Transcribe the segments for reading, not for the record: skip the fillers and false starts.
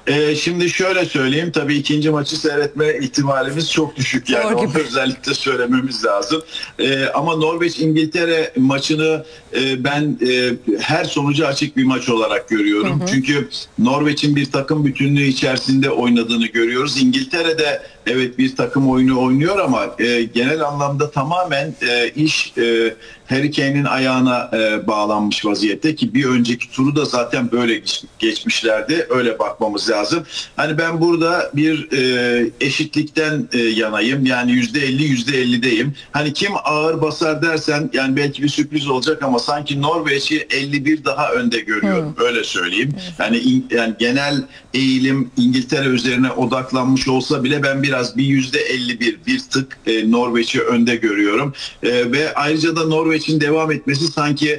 Şimdi şöyle söyleyeyim, tabii ikinci maçı seyretme ihtimalimiz çok düşük, yani onu özellikle söylememiz lazım. Ama Norveç-İngiltere maçını ben her sonucu açık bir maç olarak görüyorum. Hı hı. Çünkü Norveç'in bir takım bütünlüğü içerisinde oynadığını görüyoruz. İngiltere'de evet bir takım oyunu oynuyor ama genel anlamda tamamen iş Harry Kane'in ayağına bağlanmış vaziyette, ki bir önceki turu da zaten böyle geçmişlerdi. Öyle bakmamız lazım. Hani ben burada bir eşitlikten yanayım. Yani %50-%50'deyim. Hani kim ağır basar dersen, yani belki bir sürpriz olacak ama sanki Norveç'i 51 daha önde görüyorum. Öyle söyleyeyim. Yani genel eğilim İngiltere üzerine odaklanmış olsa bile ben biraz bir %51, bir tık Norveç'i önde görüyorum. Ve ayrıca da Norveç'in devam etmesi sanki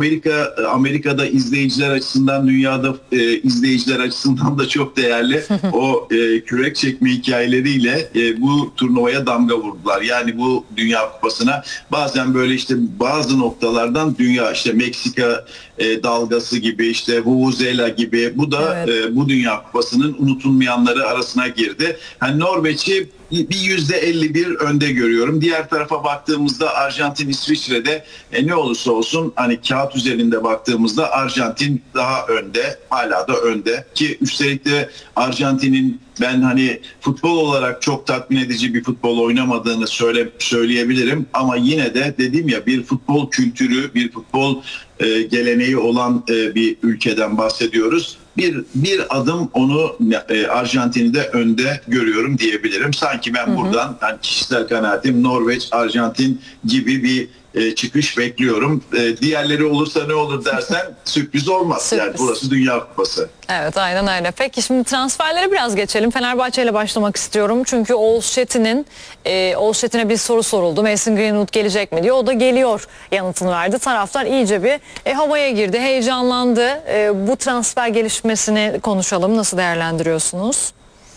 Amerika'da izleyiciler açısından, dünyada izleyiciler açısından da çok değerli. O kürek çekme hikayeleriyle bu turnuvaya damga vurdular. Yani bu Dünya Kupası'na bazen böyle işte bazı noktalardan dünya, işte Meksika dalgası gibi, işte Vuvuzela gibi, bu da bu Dünya Kupası'nın unutulmayanları arasına girdi. Hani Norveç'i bir %51 önde görüyorum. Diğer tarafa baktığımızda Arjantin, İsviçre'de ne olursa olsun hani kağıt üzerinde baktığımızda Arjantin daha önde, hala da önde, ki üstelik de Arjantin'in ben hani futbol olarak çok tatmin edici bir futbol oynamadığını söyleyebilirim ama yine de dediğim ya, bir futbol kültürü, bir futbol geleneği olan bir ülkeden bahsediyoruz. Bir adım onu, Arjantin'i de önde görüyorum diyebilirim. Sanki ben buradan, yani kişisel kanaatim, Norveç, Arjantin gibi bir çıkış bekliyorum. Diğerleri olursa ne olur dersen sürpriz olmaz. Sürpriz. Yani burası Dünya Kupası. Evet, aynen öyle. Peki şimdi transferlere biraz geçelim. Fenerbahçe ile başlamak istiyorum. Çünkü Oğuz Çetin'e bir soru soruldu. Mason Greenwood gelecek mi diye. O da geliyor yanıtını verdi. Taraftar iyice bir havaya girdi, heyecanlandı. Bu transfer gelişmesini konuşalım. Nasıl değerlendiriyorsunuz?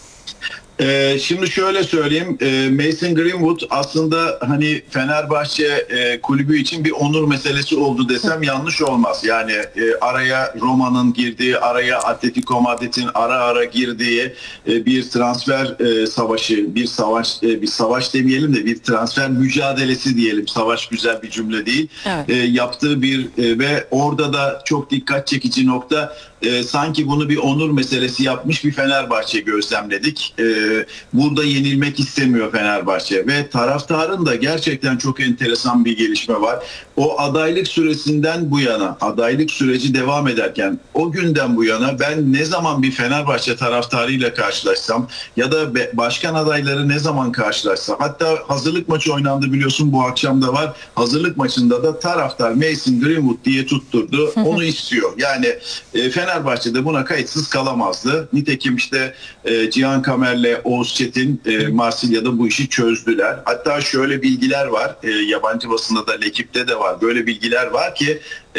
Şimdi şöyle söyleyeyim, Mason Greenwood aslında hani Fenerbahçe kulübü için bir onur meselesi oldu desem yanlış olmaz. Yani araya Roma'nın girdiği, araya Atletico Madrid'in ara girdiği bir transfer savaşı, bir savaş demeyelim de bir transfer mücadelesi diyelim. Savaş güzel bir cümle değil. Evet. Yaptığı bir ve orada da çok dikkat çekici nokta, sanki bunu bir onur meselesi yapmış bir Fenerbahçe gözlemledik. Burada yenilmek istemiyor Fenerbahçe ve taraftarın da gerçekten çok enteresan bir gelişme var. O adaylık süresinden bu yana, adaylık süreci devam ederken o günden bu yana ben ne zaman bir Fenerbahçe taraftarıyla karşılaşsam ya da başkan adayları ne zaman karşılaşsam, hatta hazırlık maçı oynandı biliyorsun, bu akşam da var. Hazırlık maçında da taraftar Mason Greenwood diye tutturdu. Onu istiyor. Yani Fenerbahçe'de buna kayıtsız kalamazdı. Nitekim işte Cihan Kamer'le Oğuz Çetin Marsilya'da bu işi çözdüler. Hatta şöyle bilgiler var. Yabancı basında da, L'Equipe'de de var. Böyle bilgiler var ki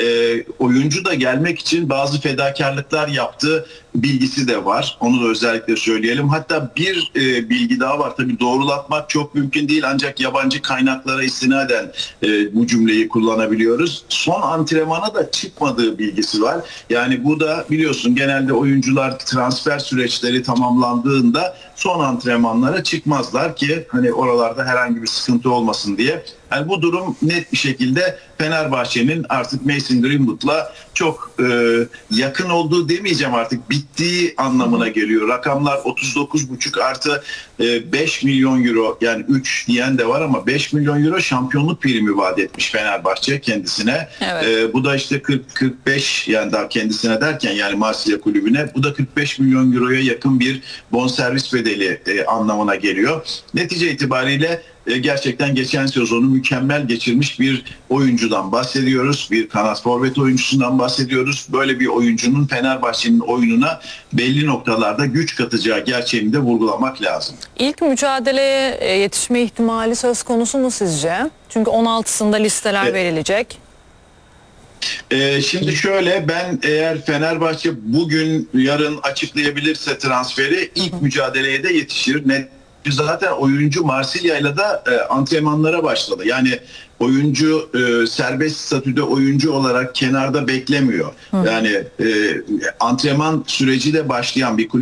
oyuncu da gelmek için bazı fedakarlıklar yaptığı bilgisi de var. Onu da özellikle söyleyelim. Hatta bir bilgi daha var. Tabii doğrulatmak çok mümkün değil, ancak yabancı kaynaklara istinaden bu cümleyi kullanabiliyoruz. Son antrenmana da çıkmadığı bilgisi var. Yani bu da biliyorsun, genelde oyuncular transfer süreçleri tamamlandığında son antrenmanlara çıkmazlar ki hani oralarda herhangi bir sıkıntı olmasın diye. Yani bu durum net bir şekilde Fenerbahçe'nin artık Mason Greenwood'la çok yakın olduğu demeyeceğim, artık bittiği anlamına geliyor. Rakamlar 39,5 artı 5 milyon euro, yani 3 diyen de var ama 5 milyon euro şampiyonluk primi vaat etmiş Fenerbahçe kendisine. Evet. Bu da işte 40-45, yani daha kendisine derken yani Marsilya kulübüne, bu da 45 milyon euroya yakın bir bonservis bedeli anlamına geliyor. Netice itibariyle gerçekten geçen sezonu mükemmel geçirmiş bir oyuncudan bahsediyoruz. Bir kanat forvet oyuncusundan bahsediyoruz. Böyle bir oyuncunun Fenerbahçe'nin oyununa belli noktalarda güç katacağı gerçeğini de vurgulamak lazım. İlk mücadeleye yetişme ihtimali söz konusu mu sizce? Çünkü 16'sında listeler verilecek. Şimdi şöyle, ben eğer Fenerbahçe bugün yarın açıklayabilirse transferi, ilk mücadeleye de yetişir. Zaten oyuncu Marsilya'yla da antrenmanlara başladı. Yani oyuncu serbest statüde oyuncu olarak kenarda beklemiyor. Yani antrenman süreci de başlayan bir kulüp.